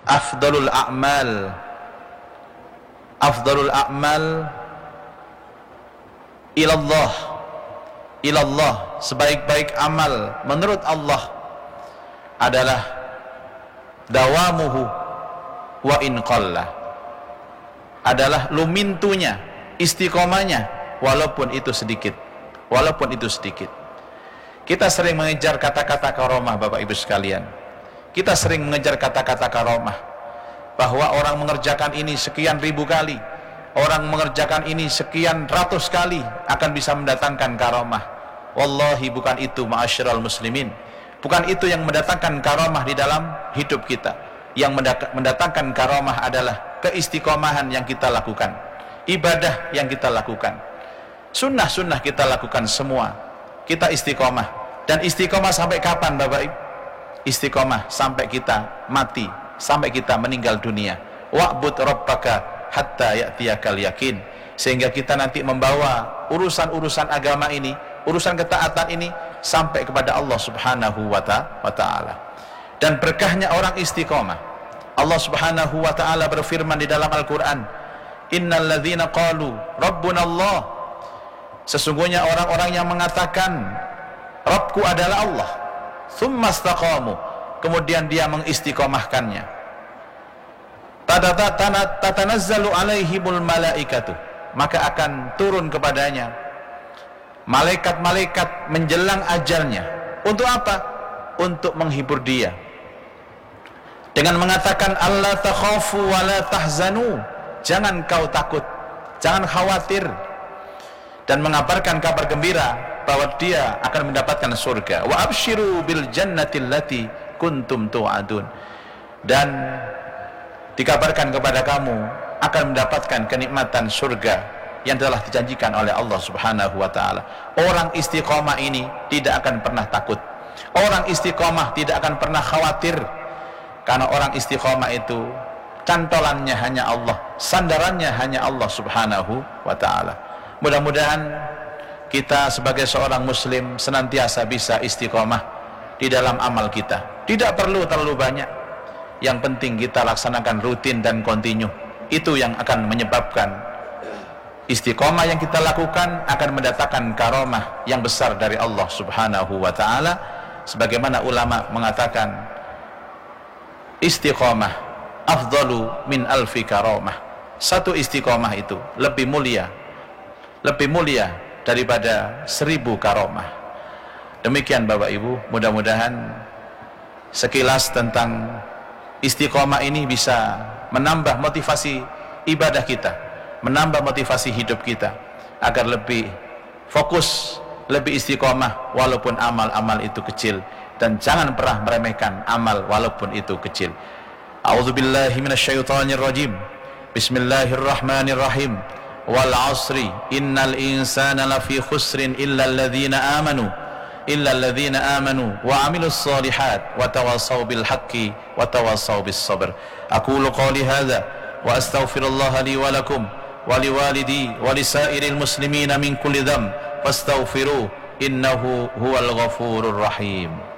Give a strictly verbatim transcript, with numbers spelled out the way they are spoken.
afdalul a'mal afdalul a'mal ilallah ilallah sebaik-baik amal menurut Allah adalah dawamuhu wa in qalla, adalah lumintunya, istiqomahnya, walaupun itu sedikit walaupun itu sedikit. Kita sering mengejar kata-kata karomah, Bapak Ibu sekalian. Kita sering mengejar kata-kata karomah, bahwa orang mengerjakan ini sekian ribu kali, orang mengerjakan ini sekian ratus kali akan bisa mendatangkan karomah. Wallahi bukan itu, ma'asyiral muslimin. Bukan itu yang mendatangkan karomah di dalam hidup kita. Yang mendatangkan karomah adalah keistiqomahan yang kita lakukan, ibadah yang kita lakukan, sunnah-sunnah kita lakukan semua. Kita istiqomah. Dan istiqomah sampai kapan, Bapak Ibu? Istiqomah sampai kita mati, sampai kita meninggal dunia. Wa'bud rabbaka hatta ya'tiyakal yakin. Sehingga kita nanti membawa urusan-urusan agama ini, urusan ketaatan ini sampai kepada Allah Subhanahu wa ta'ala. Dan berkahnya orang istiqomah, Allah Subhanahu wa ta'ala berfirman di dalam Al-Quran, innal ladzina qalu rabbuna Allah, sesungguhnya orang-orang yang mengatakan Rabbku adalah Allah, tsumma istaqamu, kemudian dia mengistiqomahkannya, tatanazzalu alaihimul malaikatu, maka akan turun kepadanya malaikat-malaikat menjelang ajalnya. Untuk apa? Untuk menghibur dia dengan mengatakan alla takhafu wa la tahzanu, jangan kau takut, jangan khawatir, dan mengabarkan kabar gembira bahwa dia akan mendapatkan surga. Wa absyiru bil jannati allati kuntum tu'adun, dan dikabarkan kepada kamu akan mendapatkan kenikmatan surga yang telah dijanjikan oleh Allah Subhanahu wa ta'ala. Orang istiqomah ini tidak akan pernah takut, orang istiqomah tidak akan pernah khawatir, karena orang istiqomah itu cantolannya hanya Allah, sandarannya hanya Allah Subhanahu wa ta'ala. Mudah-mudahan kita sebagai seorang muslim senantiasa bisa istiqomah di dalam amal kita. Tidak perlu terlalu banyak, yang penting kita laksanakan rutin dan kontinu. Itu yang akan menyebabkan istiqomah yang kita lakukan akan mendatangkan karomah yang besar dari Allah Subhanahu wa ta'ala. Sebagaimana ulama mengatakan, istiqomah afdalu min alfi karomah. Satu istiqomah itu lebih mulia lebih mulia daripada seribu karomah. Demikian Bapak Ibu, mudah-mudahan sekilas tentang istiqomah ini bisa menambah motivasi ibadah kita, menambah motivasi hidup kita agar lebih fokus, lebih istiqomah walaupun amal-amal itu kecil, dan jangan pernah meremehkan amal walaupun itu kecil. A'udzubillahi minasyaitonir rajim. Bismillahirrahmanirrahim. Wal 'asri innal insana lafi khusrin illa alladhina amanu illa alladhina amanu wa 'amilus shalihat wa tawassaw bil haqqi wa tawassaw bis sabr. Aqulu qawli hadza wa astaghfirullaha li wa lakum wa liwalidi wa lisairil muslimina min kulli dhanb fastaghfiruhu innahu huwal ghafurur rahim.